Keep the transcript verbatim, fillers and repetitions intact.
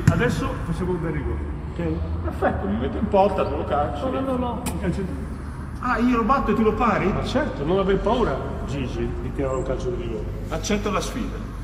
Adesso facciamo un bel rigore. Ok? Perfetto, mi metto in porta, tu lo calci. No, no, no, no. Ah, io lo batto e tu lo pari? Ma certo, non avevi paura, Gigi, di tirare un calcio di rigore. Accetto la sfida.